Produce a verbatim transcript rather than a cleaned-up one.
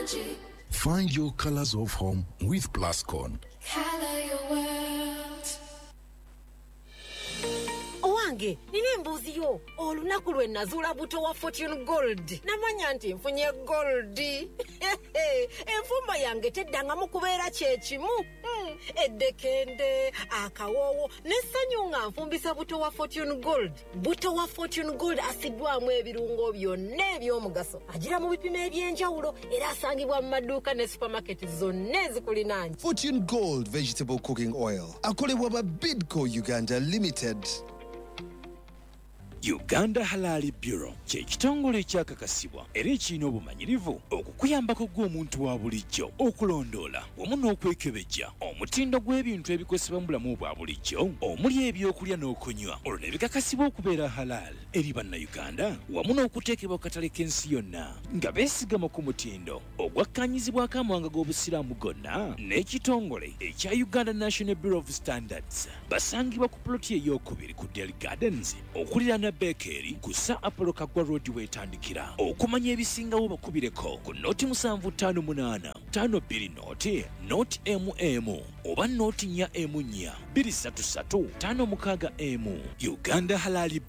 Find your colors of home with Plascon. Color your world. Owange, nini mbuzi yo? Olunaku lwe nazula buto wa Fortune Gold. Namanya nti nfunye gold. Enfumba yange teddanga mu kubeera kyekimu. Hmm. Eddekende, akawowo, n'essanyu nga nfumbisa buto wa Fortune Gold. Buto wa Fortune Gold asidwamu ebirungo byonna eby'omugaso. Agira mu bipimo eby'enjawulo era asangibwa mu maduuka ne supermarket zonna ezikulinaanye. Fortune Gold Vegetable Cooking Oil. Akolebwa ba Bidco Uganda Limited. Uganda Halali Bureau kye kitongole ekyakakasibwa era ekirina obumanyirivu okukuyambako gw'omuntu wa bulijjo okulondoola wamu n'okwekebejja omutindo gw'ebintu ebikozesebwa mu bulamu bwa bulijjo omuli ebyokulya n'okunywa olwo ne bikakasibwa okubeera halal eri bannayuganda wamu n'okuteekebwa ku katale k'ensi yonna nga beesigama ku mutindo ogwakkaanyizibwako amawanga g'obusiraamu gonna n'ekitongole ekya Uganda National Bureau of Standards basangibwa ku ploti ey'okubiri ku Dairy Gardens okuliraana Bakery kusa Apollo Kagwa Road wetandikira okumanya ebisingawo bakubireko ku noti musanvu ttaano munaana ttaano bbiri noti noti mm oba noti nnya emu nnya bbiri ssatu ssatu ttaano mukaaga emu Uganda Halali